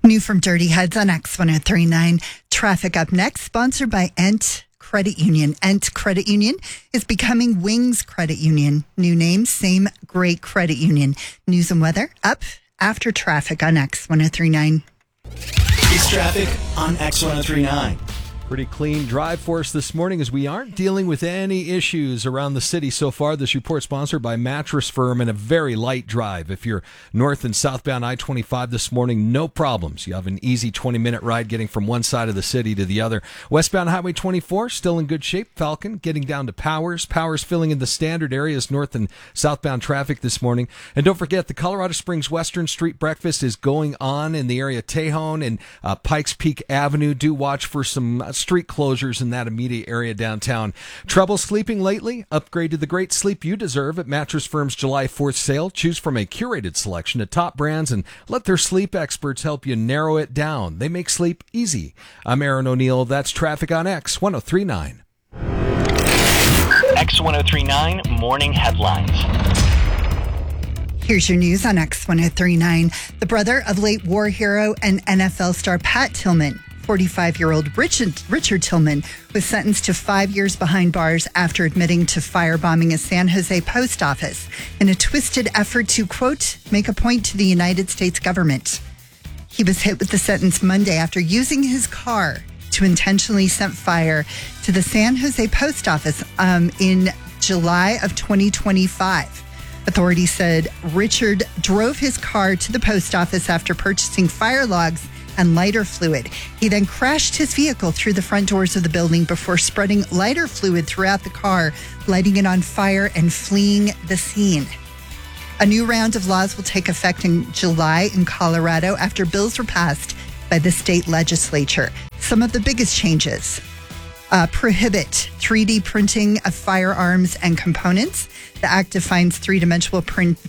New from Dirty Heads on X1039. Traffic up next, sponsored by Ent Credit Union. Ent Credit Union is becoming Wings Credit Union. New name, same great credit union. News and weather up after traffic on X1039. It's traffic on X1039. Pretty clean drive for us this morning as we aren't dealing with any issues around the city so far. This report sponsored by Mattress Firm, and a very light drive. If you're north and southbound I-25 this morning, no problems. You have an easy 20-minute ride getting from one side of the city to the other. Westbound Highway 24, still in good shape. Falcon getting down to Powers. Powers filling in the standard areas north and southbound traffic this morning. And don't forget, the Colorado Springs Western Street Breakfast is going on in the area of Tejon and Pikes Peak Avenue. Do watch for some street closures in that immediate area downtown. Trouble sleeping lately? Upgrade to the great sleep you deserve at Mattress Firm's July 4th sale. Choose from a curated selection of top brands and let their sleep experts help you narrow it down. They make sleep easy. I'm Aaron O'Neill. That's traffic on X1039. X1039 Morning Headlines. Here's your news on X1039. The brother of late war hero and NFL star Pat Tillman, 45-year-old Richard Tillman, was sentenced to 5 years behind bars after admitting to firebombing a San Jose post office in a twisted effort to, quote, make a point to the United States government. He was hit with the sentence Monday after using his car to intentionally set fire to the San Jose post office in July of 2025. Authorities said Richard drove his car to the post office after purchasing fire logs and lighter fluid. He then crashed his vehicle through the front doors of the building before spreading lighter fluid throughout the car, lighting it on fire and fleeing the scene. A new round of laws will take effect in July in Colorado after bills were passed by the state legislature. Some of the biggest changes prohibit 3D printing of firearms and components. The act defines three-dimensional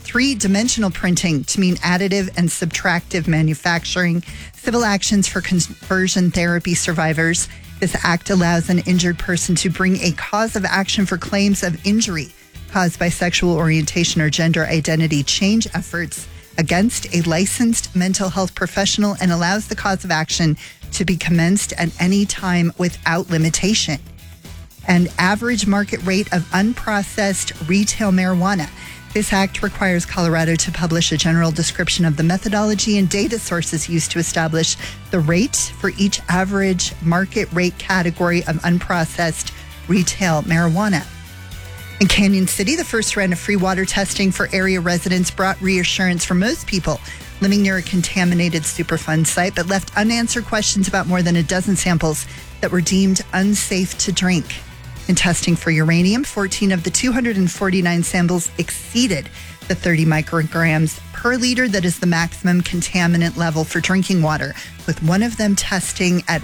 printing to mean additive and subtractive manufacturing. Civil actions for conversion therapy survivors. This act allows an injured person to bring a cause of action for claims of injury caused by sexual orientation or gender identity change efforts against a licensed mental health professional and allows the cause of action to be commenced at any time without limitation. And average market rate of unprocessed retail marijuana. This act requires Colorado to publish a general description of the methodology and data sources used to establish the rate for each average market rate category of unprocessed retail marijuana. In Canyon City, the first round of free water testing for area residents brought reassurance for most people living near a contaminated Superfund site, but left unanswered questions about more than a dozen samples that were deemed unsafe to drink. In testing for uranium, 14 of the 249 samples exceeded the 30 micrograms per liter that is the maximum contaminant level for drinking water, with one of them testing at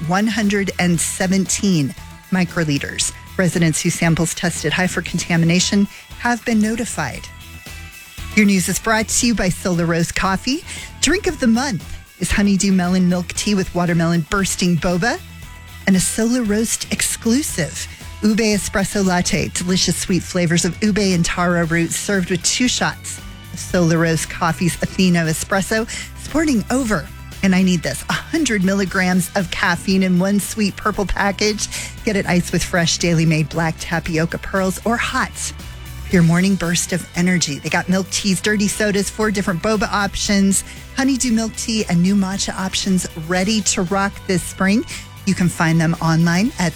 117 microliters. Residents whose samples tested high for contamination have been notified. Your news is brought to you by Solar Roast Coffee. Drink of the month is Honeydew Melon Milk Tea with watermelon bursting boba and a Solar Roast exclusive Ube Espresso Latte. Delicious sweet flavors of ube and taro roots served with 2 shots of Solar Roast Coffee's Athena Espresso, sporting over, and I need this, 100 milligrams of caffeine in one sweet purple package. Get it iced with fresh, daily made black tapioca pearls or hot for your morning burst of energy. They got milk teas, dirty sodas, 4 different boba options, honeydew milk tea, and new matcha options ready to rock this spring. You can find them online at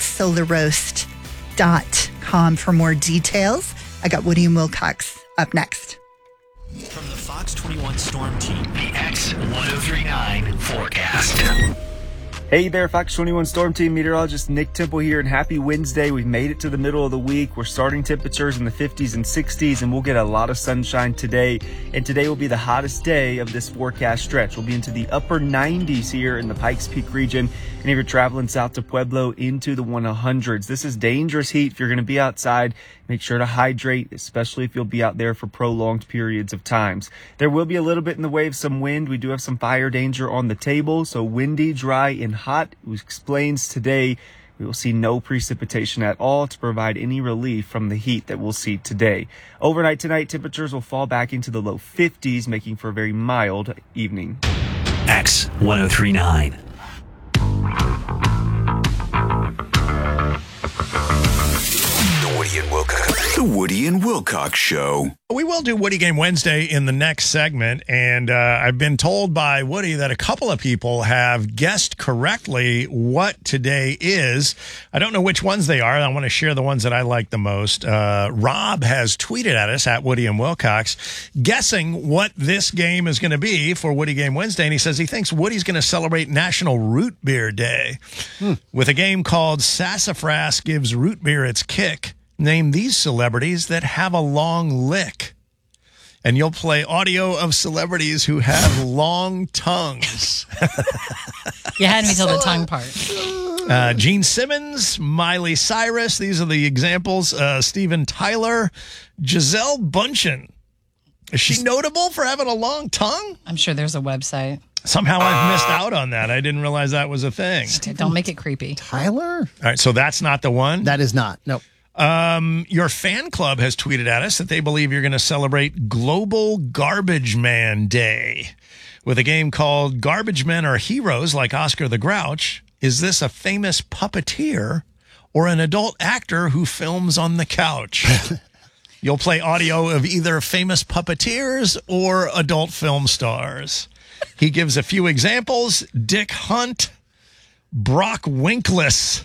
solarroast.com for more details. I got Woody and Wilcox up next. From the Fox 21 Storm Team, the X1039 forecast. Hey there, Fox 21 Storm Team meteorologist Nick Temple here, and happy Wednesday. We've made it to the middle of the week. We're starting temperatures in the 50s and 60s, and we'll get a lot of sunshine today. And today will be the hottest day of this forecast stretch. We'll be into the upper 90s here in the Pikes Peak region, and if you're traveling south to Pueblo, into the 100s. This is dangerous heat. If you're going to be outside, make sure to hydrate, especially if you'll be out there for prolonged periods of times. There will be a little bit in the way of some wind. We do have some fire danger on the table, so windy, dry, and hot. It explains today we will see no precipitation at all to provide any relief from the heat that we'll see today. Overnight tonight, temperatures will fall back into the low 50s, making for a very mild evening. X1039. The Woody and Wilcox Show. We will do Woody Game Wednesday in the next segment, and I've been told by Woody that a couple of people have guessed correctly what today is. I don't know which ones they are. I want to share the ones that I like the most. Rob has tweeted at us at Woody and Wilcox, guessing what this game is going to be for Woody Game Wednesday, and he says he thinks Woody's going to celebrate National Root Beer Day with a game called Sassafras Gives Root Beer Its Kick. Name these celebrities that have a long lick. And you'll play audio of celebrities who have long tongues. You had me till the tongue part. Gene Simmons, Miley Cyrus. These are the examples. Steven Tyler, Giselle Bundchen. Is she notable for having a long tongue? I'm sure there's a website. Somehow I've missed out on that. I didn't realize that was a thing. Don't make it creepy. Tyler? All right, so that's not the one? That is not. Nope. Your fan club has tweeted at us that they believe you're going to celebrate Global Garbage Man Day with a game called Garbage Men Are Heroes, like Oscar the Grouch. Is this a famous puppeteer or an adult actor who films on the couch? You'll play audio of either famous puppeteers or adult film stars. He gives a few examples. Dick Hunt, Brock Winkless,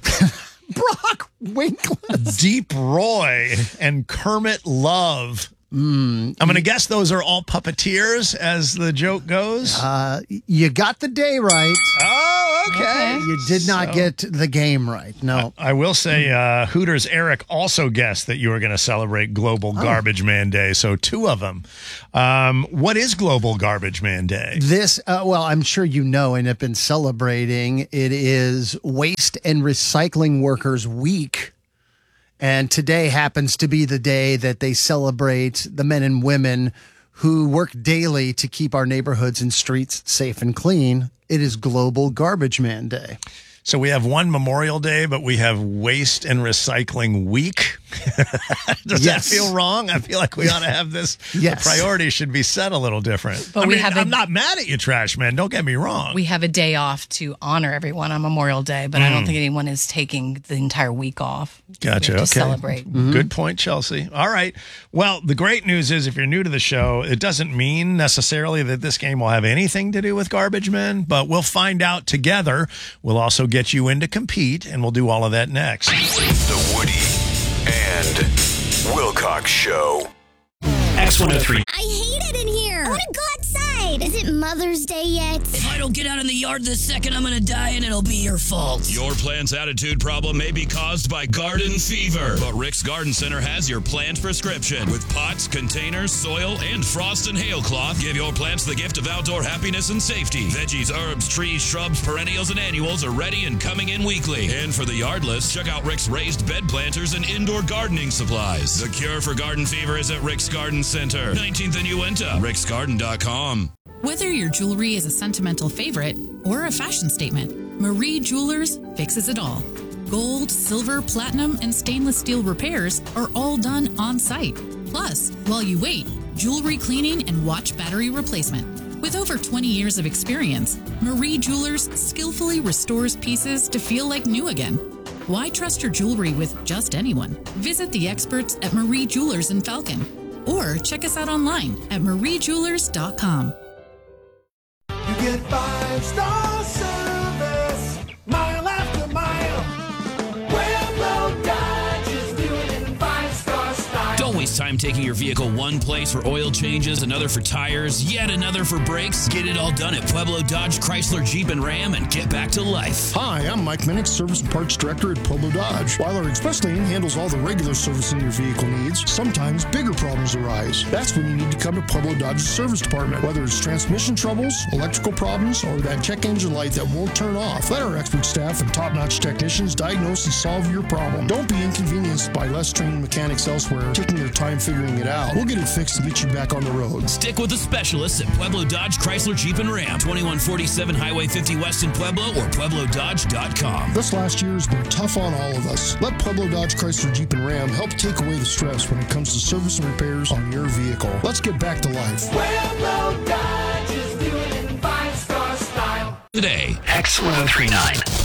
Brock Winkless, Deep Roy, and Kermit Love. I'm going to guess those are all puppeteers as the joke goes. You got the day right. Oh, okay. You did not get the game right. No. I will say Hooters Eric also guessed that you were going to celebrate Global Garbage Man Day. So two of them. What is Global Garbage Man Day? This, well, I'm sure you know and have been celebrating. It is Waste and Recycling Workers Week. And today happens to be the day that they celebrate the men and women who work daily to keep our neighborhoods and streets safe and clean. It is Global Garbage Man Day. So we have one Memorial Day, but we have Waste and Recycling Week. Does that feel wrong? I feel like we ought to have this. Yes. The priorities should be set a little different. But I'm not mad at you, Trash Man. Don't get me wrong. We have a day off to honor everyone on Memorial Day, but I don't think anyone is taking the entire week off. Gotcha. To Okay. celebrate. Good point, Chelsea. All right. Well, the great news is if you're new to the show, it doesn't mean necessarily that this game will have anything to do with garbage men, but we'll find out together. We'll also get you in to compete, and we'll do all of that next. The Woody and Wilcox Show. X103. I hate it in here. I want to go outside. Is it Mother's Day yet? If I don't get out in the yard this second, I'm going to die and it'll be your fault. Your plant's attitude problem may be caused by garden fever, but Rick's Garden Center has your plant prescription. With pots, containers, soil, and frost and hail cloth, give your plants the gift of outdoor happiness and safety. Veggies, herbs, trees, shrubs, perennials, and annuals are ready and coming in weekly. And for the yardless, check out Rick's raised bed planters and indoor gardening supplies. The cure for garden fever is at Rick's Garden Center, 19th and Uinta, ricksgarden.com. Whether your jewelry is a sentimental favorite or a fashion statement, Marie Jewelers fixes it all. Gold, silver, platinum, and stainless steel repairs are all done on site. Plus, while you wait, jewelry cleaning and watch battery replacement. With over 20 years of experience, Marie Jewelers skillfully restores pieces to feel like new again. Why trust your jewelry with just anyone? Visit the experts at Marie Jewelers in Falcon or check us out online at mariejewelers.com. You get 5-star service, mile after mile. Pueblo Dodge is doing it in 5-star style. Don't waste time taking your vehicle one place for oil changes, another for tires, yet another for brakes. Get it all done at Pueblo Dodge, Chrysler, Jeep, and Ram and get back to life. Hi, I'm Mike Minnick, Service and Parts Director at Pueblo Dodge. While our express lane handles all the regular servicing your vehicle needs, sometimes bigger problems arise. That's when you need to come to Pueblo Dodge's service department. Whether it's transmission troubles, electrical problems, or that check engine light that won't turn off, let our expert staff and top-notch technicians diagnose and solve your problem. Don't be inconvenienced by less trained mechanics elsewhere taking their time figuring it out. We'll get it fixed and get you back on the road. Stick with the specialists at Pueblo Dodge, Chrysler, Jeep, and Ram. 2147 Highway 50 West in Pueblo or PuebloDodge.com. This last year has been tough on all of us. Let Pueblo Dodge, Chrysler, Jeep, and Ram help take away the stress when it comes to service and repairs on your vehicle. Let's get back to life. Pueblo Dodge is doing it in 5-star style. today. X1039.